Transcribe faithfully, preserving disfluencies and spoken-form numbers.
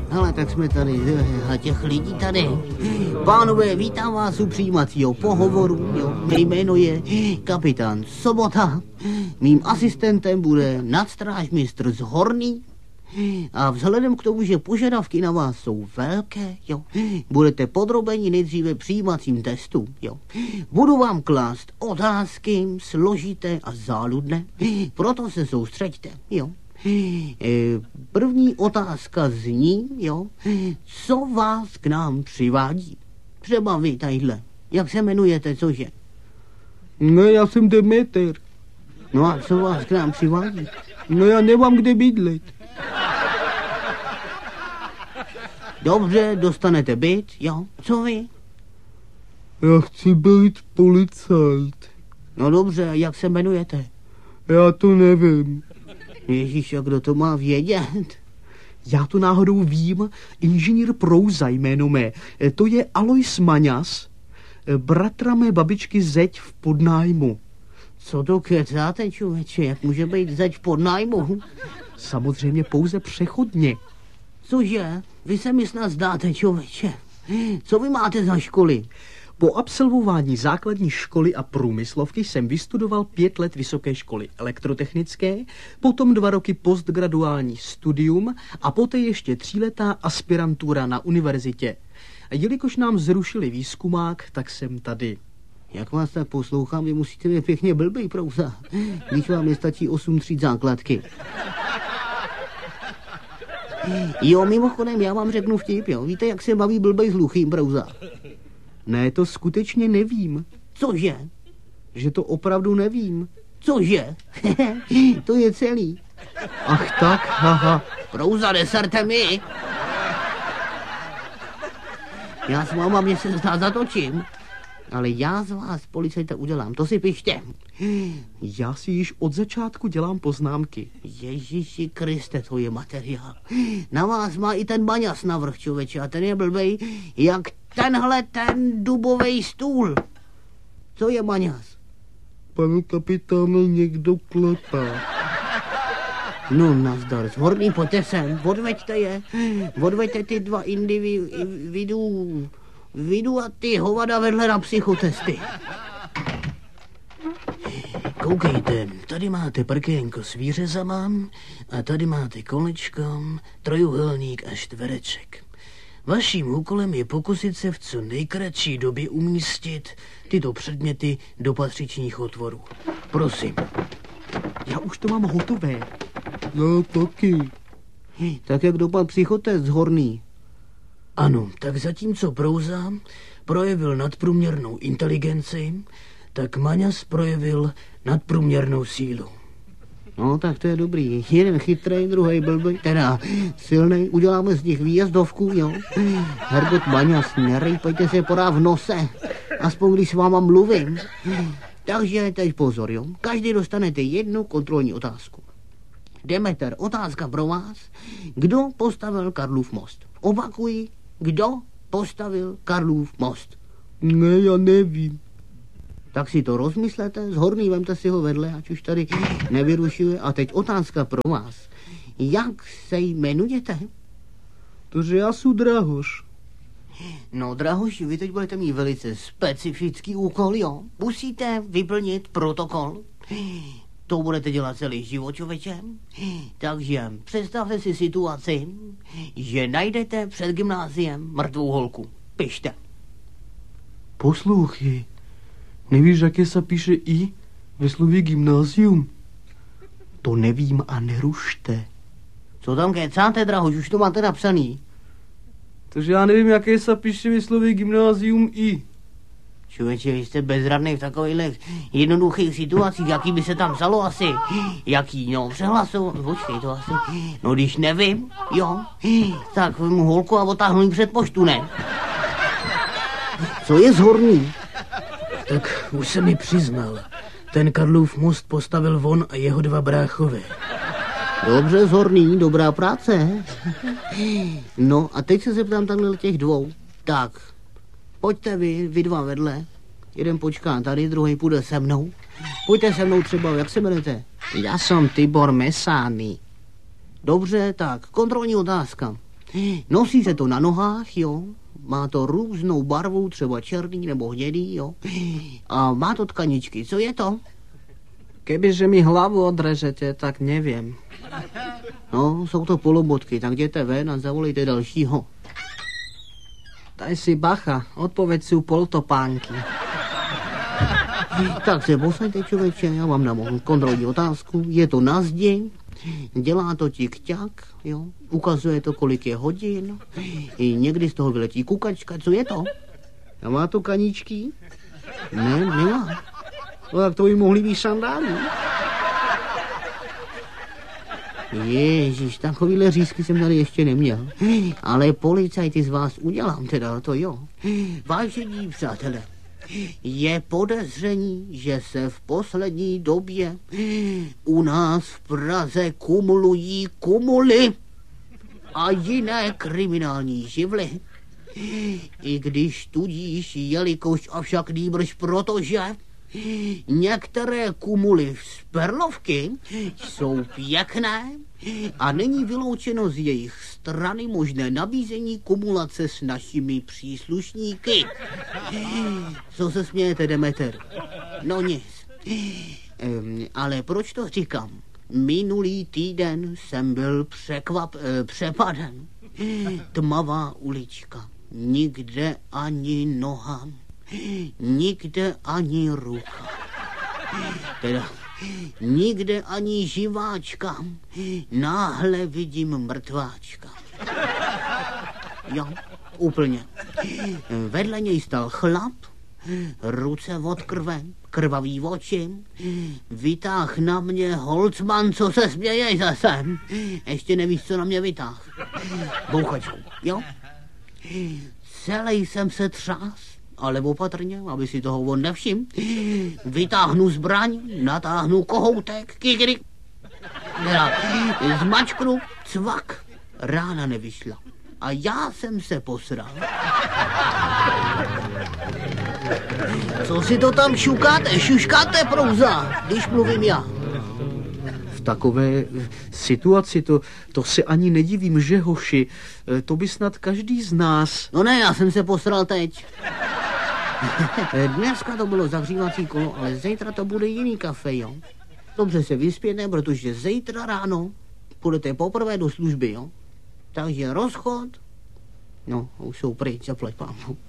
hele, tak jsme tady, a těch lidí tady. Pánové, vítám vás u přijímacího pohovoru, jo. Mé jméno je kapitán Sobota. Mým asistentem bude nadstrážmistr z Horný. A vzhledem k tomu, že požadavky na vás jsou velké, jo, budete podrobeni nejdříve přijímacím testu, jo. Budu vám klást otázky složité a záludné, proto se soustřeďte, jo. První otázka zní, jo, co vás k nám přivádí? Třeba vy tadyhle, jak se jmenujete, cože? No, já jsem Demeter. No a co vás k nám přivádí? No, já nemám kde bydlet. Dobře, dostanete byt, jo? Co vy? Já chci být policajt. No dobře, jak se jmenujete? Já to nevím. Ježíš, a kdo to má vědět? Já to náhodou vím, inženýr Prouza jméno mé. To je Alois Maňas, bratra mé babičky Zeď v podnájmu. Co to kecáte, člověče, jak může být Zeď v podnájmu? Samozřejmě pouze přechodně. Cože? Vy se mi snad zdáte, člověče. Co vy máte za školy? Po absolvování základní školy a průmyslovky jsem vystudoval pět let vysoké školy elektrotechnické, potom dva roky postgraduální studium a poté ještě tříletá aspirantura na univerzitě. A jelikož nám zrušili výzkumák, tak jsem tady. Jak vás tak poslouchám, vy musíte být pěkně blbý, Prouza. Když vám nestačí osm tříd základky. Jo, mimochodem, já vám řeknu vtip, jo. Víte, jak se baví blbej s hluchým, Prouza? Ne, to skutečně nevím. Cože? Že to opravdu nevím. Cože? To je celý. Ach tak, haha. Prouza, neserte mi. Já s váma mě se zdá zatočím. Ale já z vás, policajta, udělám. To si pište. Já si již od začátku dělám poznámky. Ježíši Kriste, to je materiál. Na vás má i ten Maňas navrch, člověče, a ten je blbej, jak tenhle ten dubovej stůl. Co je Maňas? Pane kapitáne, někdo klepá. No, nazdar, Horný, pojďte sem, odveďte je. Odveďte ty dva individů, vidu a ty hovada vedle na psychotesty. Koukejte, tady máte prkénko s výřezama a tady máte kolečko, trojuhelník a čtvereček. Vaším úkolem je pokusit se v co nejkratší době umístit tyto předměty do patřičných otvorů. Prosím. Já už to mám hotové. Já taky. Tak jak dopadl psychotest Horný? Ano, tak zatímco Prouza projevil nadprůměrnou inteligenci, tak Maňas projevil nadprůměrnou sílu. No, tak to je dobrý. Jeden chytrej, druhý blbý, teda silnej. Uděláme z nich výjezdovku, jo. Hergot Maňas, nerejpejte se porá v nose. Aspoň když s váma mluvím. Takže teď pozor, jo. Každý dostanete jednu kontrolní otázku. Demeter, otázka pro vás. Kdo postavil Karlův most? Opakuji, kdo postavil Karlův most? Ne, já nevím. Tak si to rozmyslete, z Horný vemte si ho vedle, ať už tady nevyrušuje. A teď otázka pro vás. Jak se jmenujete? Tože já jsem Drahoš. No, Drahoši, vy teď budete mít velice specifický úkol, jo? Musíte vyplnit protokol. To budete dělat celý život, člověče. Takže představte si situaci, že najdete před gymnáziem mrtvou holku. Pište. Poslouchej, nevíš, jaké se píše I ve slově gymnázium? To nevím a nerušte. Co tam kecáte, Drahoš, už to máte napsaný. Takže já nevím, jaké se píše ve slově gymnázium I. Člověče, vy jste bezradný v takových jednoduchých situacích, jaký by se tam psalo asi. Jaký, no, přehlasou, počkej, to asi, no když nevím, jo, tak mu holku a otáhnu jí před poštu, ne? Co je z Horný? Tak už se mi přiznal, ten Karlův most postavil on a jeho dva bráchové. Dobře, z Horný, dobrá práce. No a teď se zeptám takhle těch dvou. Tak, pojďte vy, vy dva vedle. Jeden počká tady, druhý půjde se mnou. Pojďte se mnou třeba, jak se jmenujete? Já jsem Tibor Mesány. Dobře, tak, kontrolní otázka. Nosí se to na nohách, jo. Má to různou barvu, třeba černý nebo hnědý, jo. A má to tkaničky. Co je to? Kebyže mi hlavu odrežete, tak nevím. No, jsou to polobotky, tak jděte ven a zavolejte dalšího. Daj si bacha, odpověď jsou poltopánky. Tak se posaďte, člověče, já vám dám kontrolní otázku. Je to na zdi, dělá to tik-ťak, jo. Ukazuje to, kolik je hodin. I někdy z toho vyletí kukačka. Co je to? A má to kaníčky? Ne, nemá. No tak to by mohly být sandály. Ježíš, takovýhle řízky jsem tady ještě neměl. Ale policajty z vás udělám teda, to jo. Vážení přátelé, je podezření, že se v poslední době u nás v Praze kumulují kumuly a jiné kriminální živly. I když tudíž, jelikož avšak nýbrž protože některé kumuly z Perlovky jsou pěkné a není vyloučeno z jejich strany možné nabízení kumulace s našimi příslušníky. Co se smějete, Demeter? No nic. Um, ale proč to říkám? Minulý týden jsem byl překvap, eh, přepaden. Tmavá ulička. Nikde ani noha. Nikde ani ruka. Teda nikde ani živáčka. Náhle vidím mrtváčka. Jo, úplně. Vedle něj stal chlap, ruce od krve, krvavý oči, vytáh na mě Holcman, co se směješ zase. Ještě nevíš, co na mě vytáh. Bouchačku, jo? Celý jsem se třás, ale opatrně, aby si toho on nevšim. Vytáhnu zbraň, natáhnu kohoutek, kikry. Zmačknu, cvak, rána nevyšla. A já jsem se posral. Co si to tam šukáte, šuškáte prouza, když mluvím já? V takové situaci to, to se ani nedivím, že hoši, to by snad každý z nás. No ne, já jsem se posral teď. Dneska to bylo zahřívací kolo, ale zítra to bude jiný kafe, jo. Dobře se vyspěte, protože zítra ráno půjdete poprvé do služby, jo. Takže rozchod, no, už jsou pryč, zaplať pánu.